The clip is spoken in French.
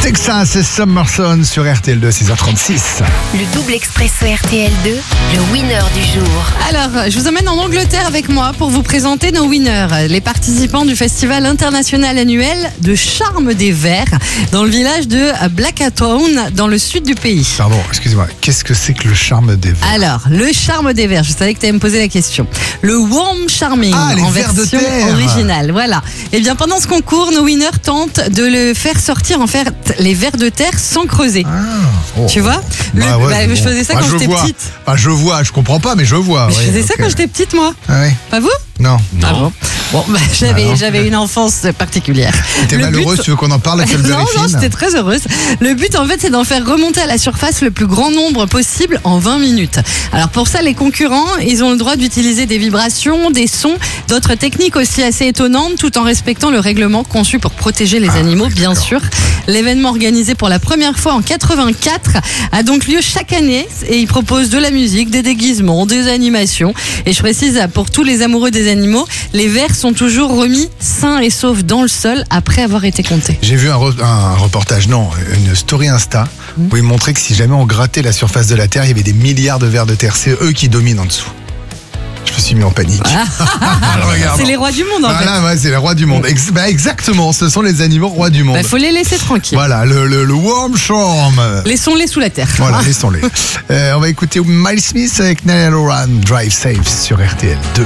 Texas et Summerson sur RTL2, 6h36. Le double expresso RTL2, le winner du jour. Alors, je vous emmène en Angleterre avec moi pour vous présenter nos winners, les participants du festival international annuel de Charme des Verts dans le village de Blackatown, dans le sud du pays. Pardon, excusez-moi, qu'est-ce que c'est que le charme des verts? Alors, le charme des verts, je savais que tu allais me poser la question. Le warm charming les en vers de version terre. originale. Voilà. Et bien, pendant ce concours, nos winners tentent de le faire sortir en fait les vers de terre sans creuser. Tu vois Je faisais ça quand j'étais petite. Je comprends pas, mais je vois. Mais je faisais ça quand j'étais petite, moi. Ah ouais. Pas vous? Non. Ah bon, j'avais une enfance particulière. T'es malheureuse, tu veux qu'on en parle avec Non, j'étais très heureuse. Le but, en fait, c'est d'en faire remonter à la surface le plus grand nombre possible en 20 minutes. Alors pour ça, les concurrents, ils ont le droit d'utiliser des vibrations, des sons, d'autres techniques aussi assez étonnantes, tout en respectant le règlement conçu pour protéger les animaux, bien sûr. L'événement organisé pour la première fois en 84 a donc lieu chaque année et il propose de la musique, des déguisements, des animations. Et je précise, pour tous les amoureux des animaux, les vers sont toujours remis sains et saufs dans le sol après avoir été comptés. J'ai vu un reportage, une story Insta, où ils montraient que si jamais on grattait la surface de la Terre, il y avait des milliards de vers de terre. C'est eux qui dominent en dessous. Je me suis mis en panique. C'est les rois du monde, en fait. Ouais, c'est les rois du monde. Exactement, ce sont les animaux rois du monde. Faut les laisser tranquilles. Voilà, le warm charm. Laissons-les sous la terre. Voilà, laissons-les. On va écouter Miles Smith avec Nail Run, Drive Safe sur RTL2.